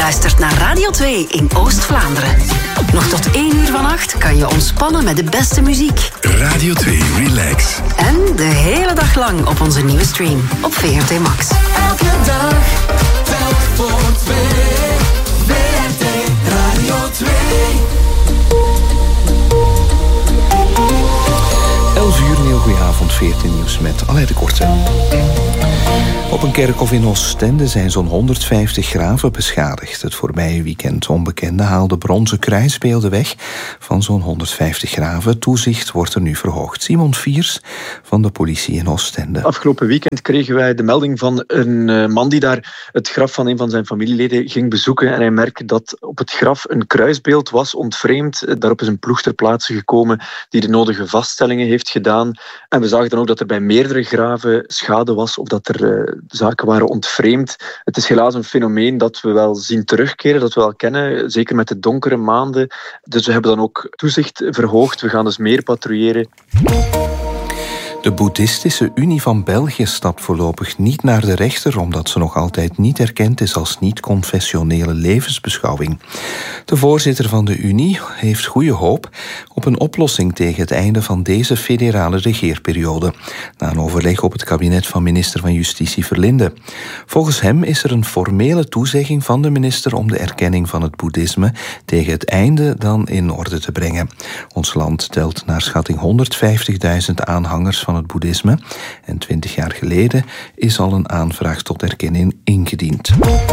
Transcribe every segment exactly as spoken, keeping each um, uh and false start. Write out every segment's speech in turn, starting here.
luistert naar Radio twee in Oost-Vlaanderen. Nog tot één uur vannacht kan je ontspannen met de beste muziek. Radio twee Relax. En de hele dag lang op onze nieuwe stream op V R T Max. Elke dag, telk voor twee. V R T Radio twee. elf uur, een heel goedenavond, veertien nieuws met Alain de Korte. Op een kerkhof in Oostende zijn zo'n honderdvijftig graven beschadigd. Het voorbije weekend onbekenden haalden bronzen kruisbeelden weg van zo'n honderdvijftig graven. Toezicht wordt er nu verhoogd. Simon Viers van de politie in Oostende. Afgelopen weekend kregen wij de melding van een man die daar het graf van een van zijn familieleden ging bezoeken. En hij merkte dat op het graf een kruisbeeld was ontvreemd. Daarop is een ploeg ter plaatse gekomen die de nodige vaststellingen heeft gedaan. En we zagen dan ook dat er bij meerdere graven schade was of dat er uh, zaken waren ontvreemd. Het is helaas een fenomeen dat we wel zien terugkeren, dat we wel kennen, zeker met de donkere maanden. Dus we hebben dan ook toezicht verhoogd. We gaan dus meer patrouilleren. De Boeddhistische Unie van België stapt voorlopig niet naar de rechter, omdat ze nog altijd niet erkend is als niet-confessionele levensbeschouwing. De voorzitter van de Unie heeft goede hoop op een oplossing tegen het einde van deze federale regeerperiode, na een overleg op het kabinet van minister van Justitie Verlinde. Volgens hem is er een formele toezegging van de minister om de erkenning van het boeddhisme tegen het einde dan in orde te brengen. Ons land telt naar schatting honderdvijftigduizend aanhangers van het boeddhisme en twintig jaar geleden is al een aanvraag tot erkenning ingediend.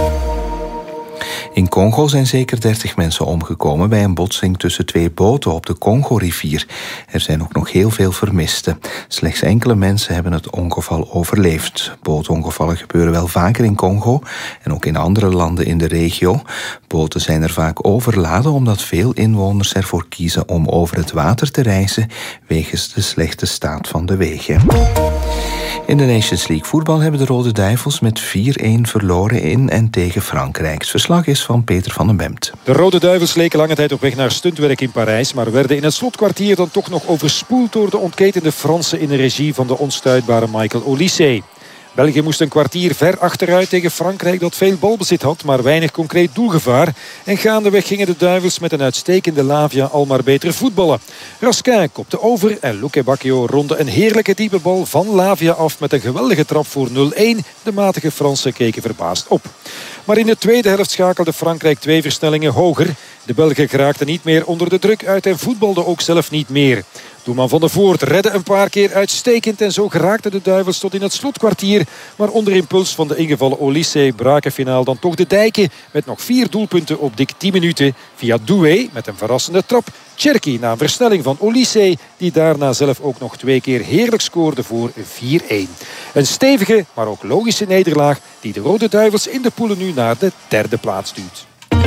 In Congo zijn zeker dertig mensen omgekomen bij een botsing tussen twee boten op de Congo-rivier. Er zijn ook nog heel veel vermisten. Slechts enkele mensen hebben het ongeval overleefd. Bootongevallen gebeuren wel vaker in Congo en ook in andere landen in de regio. Boten zijn er vaak overladen omdat veel inwoners ervoor kiezen om over het water te reizen wegens de slechte staat van de wegen. In de Nations League voetbal hebben de Rode Duivels met vier-een verloren in en tegen Frankrijk. Het verslag is van Peter van den Bemt. De Rode Duivels leken lange tijd op weg naar stuntwerk in Parijs, maar werden in het slotkwartier dan toch nog overspoeld door de ontketende Fransen in de regie van de onstuitbare Michael Olise. België moest een kwartier ver achteruit tegen Frankrijk dat veel balbezit had, maar weinig concreet doelgevaar. En gaandeweg gingen de Duivels met een uitstekende Lavia al maar beter voetballen. Raskin kopte over en Luque Bacchio ronde een heerlijke diepe bal van Lavia af met een geweldige trap voor nul-een. De matige Fransen keken verbaasd op. Maar in de tweede helft schakelde Frankrijk twee versnellingen hoger. De Belgen geraakten niet meer onder de druk uit en voetbalden ook zelf niet meer. Doelman Van der Voort redde een paar keer uitstekend en zo geraakten de Duivels tot in het slotkwartier. Maar onder impuls van de ingevallen Olise braken finaal dan toch de dijken met nog vier doelpunten op dik tien minuten via Doué met een verrassende trap. Cherki na een versnelling van Olise die daarna zelf ook nog twee keer heerlijk scoorde voor vier-een. Een stevige, maar ook logische nederlaag die de Rode Duivels in de poelen nu naar de derde plaats duwt.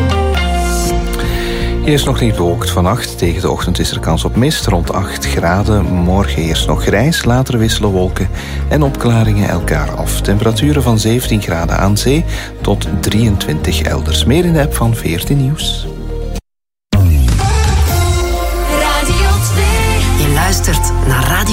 Eerst nog niet bewolkt vannacht. Tegen de ochtend is er kans op mist, rond acht graden. Morgen eerst nog grijs, later wisselen wolken en opklaringen elkaar af. Temperaturen van zeventien graden aan zee tot drieëntwintig elders. Meer in de app van veertien Nieuws. Je luistert naar Radio